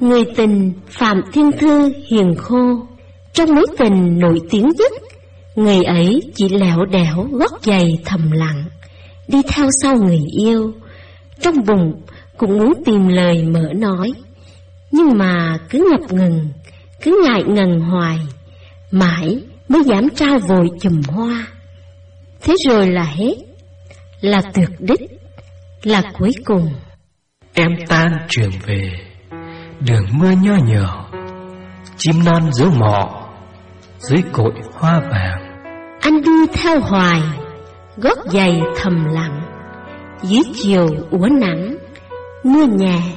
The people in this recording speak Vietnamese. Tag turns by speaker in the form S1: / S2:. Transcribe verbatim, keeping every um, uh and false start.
S1: Người tình Phạm Thiên Thư hiền khô, trong mối tình nổi tiếng nhất. Người ấy chỉ lẻo đẻo gót giày thầm lặng, đi theo sau người yêu. Trong bụng cũng muốn tìm lời mở nói, nhưng mà cứ ngập ngừng, cứ ngại ngần hoài, mãi mới dám trao vội chùm hoa. Thế rồi là hết, là tuyệt đích, là cuối cùng.
S2: Em tan trường về, đường mưa nho nhỏ, chim non dấu mỏ dưới cội hoa vàng.
S1: Anh đi theo hoài, gót giày thầm lặng, dưới chiều úa nắng, mưa nhẹ